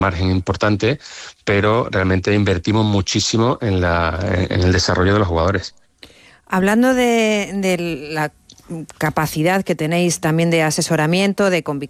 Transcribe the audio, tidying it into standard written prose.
margen importante, pero realmente invertimos muchísimo en el desarrollo de los jugadores. Hablando de la capacidad que tenéis también de asesoramiento, de convicción,